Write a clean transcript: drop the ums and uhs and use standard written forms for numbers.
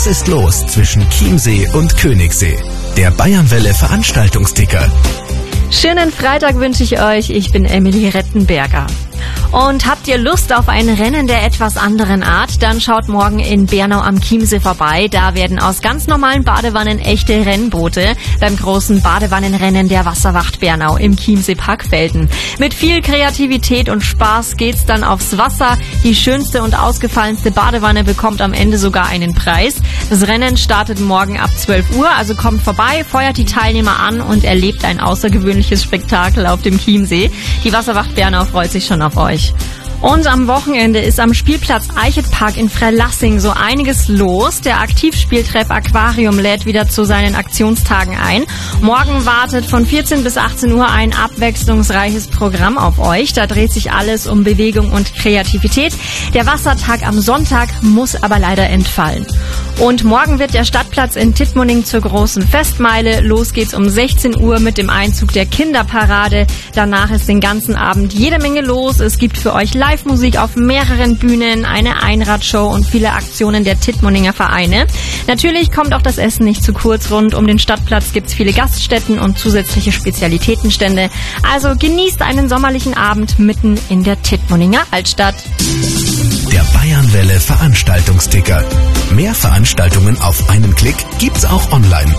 Was ist los zwischen Chiemsee und Königssee? Der Bayernwelle Veranstaltungsticker. Schönen Freitag wünsche ich euch. Ich bin Emily Rettenberger. Und habt ihr Lust auf ein Rennen der etwas anderen Art? Dann schaut morgen in Bernau am Chiemsee vorbei. Da werden aus ganz normalen Badewannen echte Rennboote beim großen Badewannenrennen der Wasserwacht Bernau im Chiemsee-Park Velden. Mit viel Kreativität und Spaß geht's dann aufs Wasser. Die schönste und ausgefallenste Badewanne bekommt am Ende sogar einen Preis. Das Rennen startet morgen ab 12 Uhr, also kommt vorbei, feuert die Teilnehmer an und erlebt ein außergewöhnliches Spektakel auf dem Chiemsee. Die Wasserwacht Bernau freut sich schon auf euch. Und am Wochenende ist am Spielplatz Eichetpark in Freilassing so einiges los. Der Aktivspieltreff Aquarium lädt wieder zu seinen Aktionstagen ein. Morgen wartet von 14 bis 18 Uhr ein abwechslungsreiches Programm auf euch. Da dreht sich alles um Bewegung und Kreativität. Der Wassertag am Sonntag muss aber leider entfallen. Und morgen wird der Stadtplatz in Tittmoning zur großen Festmeile. Los geht's um 16 Uhr mit dem Einzug der Kinderparade. Danach ist den ganzen Abend jede Menge los. Es gibt für euch Live-Musik auf mehreren Bühnen, eine Einradshow und viele Aktionen der Tittmoninger Vereine. Natürlich kommt auch das Essen nicht zu kurz. Rund um den Stadtplatz gibt's viele Gaststätten und zusätzliche Spezialitätenstände. Also genießt einen sommerlichen Abend mitten in der Tittmoninger Altstadt. Der Bayernwelle Veranstaltungsticker. Mehr Veranstaltungen auf einen Klick gibt's auch online